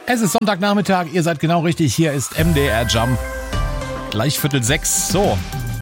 Es ist Sonntagnachmittag, ihr seid genau richtig, hier ist MDR Jump. Gleich 5:45. So,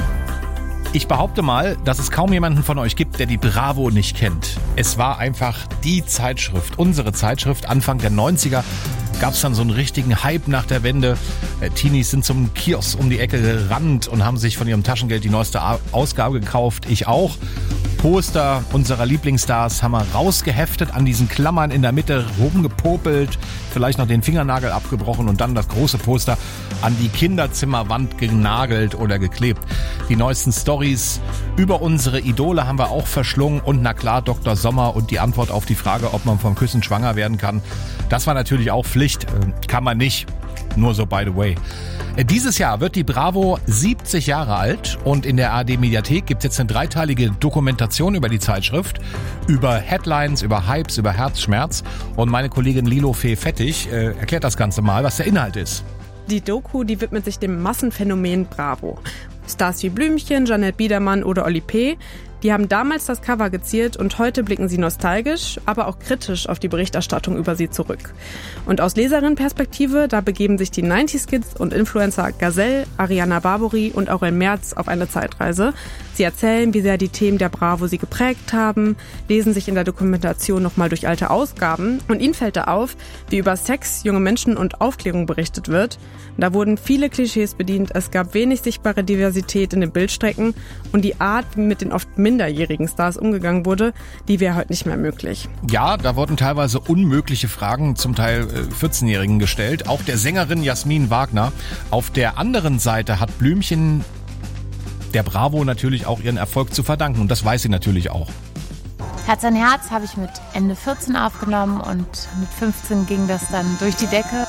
ich behaupte mal, dass es kaum jemanden von euch gibt, der die Bravo nicht kennt. Es war einfach die Zeitschrift, unsere Zeitschrift. Anfang der 90er gab es dann so einen richtigen Hype nach der Wende. Teenies sind zum Kiosk um die Ecke gerannt und haben sich von ihrem Taschengeld die neueste Ausgabe gekauft. Ich auch. Poster unserer Lieblingsstars haben wir rausgeheftet, an diesen Klammern in der Mitte rumgepopelt, vielleicht noch den Fingernagel abgebrochen und dann das große Poster an die Kinderzimmerwand genagelt oder geklebt. Die neuesten Stories über unsere Idole haben wir auch verschlungen und na klar Dr. Sommer und die Antwort auf die Frage, ob man vom Küssen schwanger werden kann. Das war natürlich auch Pflicht, kann man nicht. Nur so by the way. Dieses Jahr wird die Bravo 70 Jahre alt und in der ARD-Mediathek gibt es jetzt eine dreiteilige Dokumentation über die Zeitschrift, über Headlines, über Hypes, über Herzschmerz. Und meine Kollegin Lilo Fee-Fettig erklärt das Ganze mal, was der Inhalt ist. Die Doku, die widmet sich dem Massenphänomen Bravo. Stars wie Blümchen, Jeanette Biedermann oder Oli P., die haben damals das Cover geziert und heute blicken sie nostalgisch, aber auch kritisch auf die Berichterstattung über sie zurück. Und aus Leserinnenperspektive, da begeben sich die 90s-Kids und Influencer Gazelle, Ariana Barbori und Aurel Merz auf eine Zeitreise. Sie erzählen, wie sehr die Themen der Bravo sie geprägt haben, lesen sich in der Dokumentation nochmal durch alte Ausgaben und ihnen fällt da auf, wie über Sex, junge Menschen und Aufklärung berichtet wird. Da wurden viele Klischees bedient, es gab wenig sichtbare Diversität in den Bildstrecken und die Art, wie mit den oft minderjährigen Stars umgegangen wurde, die wäre heute nicht mehr möglich. Ja, da wurden teilweise unmögliche Fragen, zum Teil 14-Jährigen gestellt, auch der Sängerin Jasmin Wagner. Auf der anderen Seite hat Blümchen der Bravo natürlich auch ihren Erfolg zu verdanken und das weiß sie natürlich auch. Herz an Herz habe ich mit Ende 14 aufgenommen und mit 15 ging das dann durch die Decke.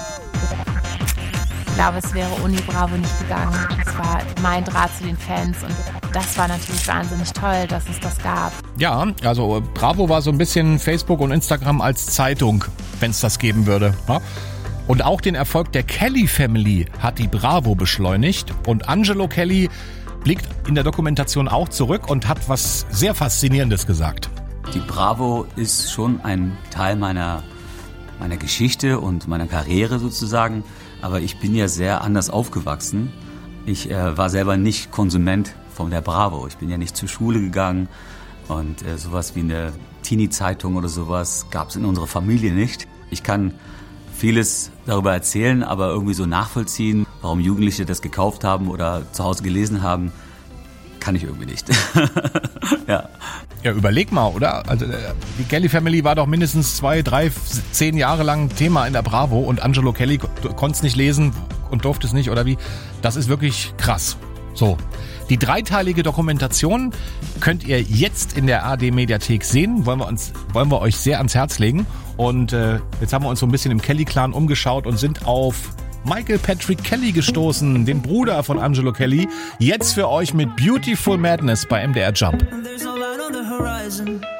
Ich glaube, es wäre ohne Bravo nicht gegangen. Es war mein Draht zu den Fans und das war natürlich wahnsinnig toll, dass es das gab. Ja, also Bravo war so ein bisschen Facebook und Instagram als Zeitung, wenn es das geben würde. Ja? Und auch den Erfolg der Kelly Family hat die Bravo beschleunigt und Angelo Kelly blickt in der Dokumentation auch zurück und hat was sehr Faszinierendes gesagt. Die Bravo ist schon ein Teil meiner Geschichte und meiner Karriere sozusagen, aber ich bin ja sehr anders aufgewachsen. Ich war selber nicht Konsument von der Bravo. Ich bin ja nicht zur Schule gegangen und sowas wie eine Teenie-Zeitung oder sowas gab es in unserer Familie nicht. Ich kann vieles darüber erzählen, aber irgendwie so nachvollziehen, warum Jugendliche das gekauft haben oder zu Hause gelesen haben, kann ich irgendwie nicht. Ja. Ja, überleg mal, oder? Also die Kelly Family war doch mindestens 2, 3, 10 Jahre lang Thema in der Bravo und Angelo Kelly konnte es nicht lesen und durfte es nicht, oder wie? Das ist wirklich krass. So, die dreiteilige Dokumentation könnt ihr jetzt in der ARD-Mediathek sehen, wollen wir euch sehr ans Herz legen. Und jetzt haben wir uns so ein bisschen im Kelly-Clan umgeschaut und sind auf Michael Patrick Kelly gestoßen, den Bruder von Angelo Kelly. Jetzt für euch mit Beautiful Madness bei MDR Jump.